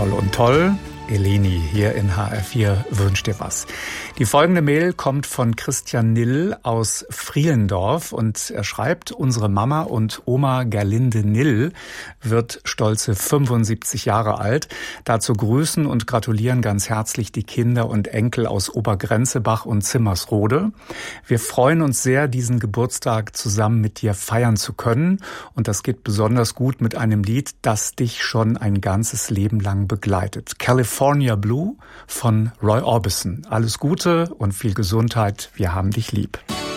toll und toll. Eleni hier in HR4 wünscht dir was. Die folgende Mail kommt von Christian Nill aus Frielendorf und er schreibt, unsere Mama und Oma Gerlinde Nill wird stolze 75 Jahre alt. Dazu grüßen und gratulieren ganz herzlich die Kinder und Enkel aus Obergrenzebach und Zimmersrode. Wir freuen uns sehr, diesen Geburtstag zusammen mit dir feiern zu können und das geht besonders gut mit einem Lied, das dich schon ein ganzes Leben lang begleitet. California Blue von Roy Orbison. Alles Gute und viel Gesundheit. Wir haben dich lieb.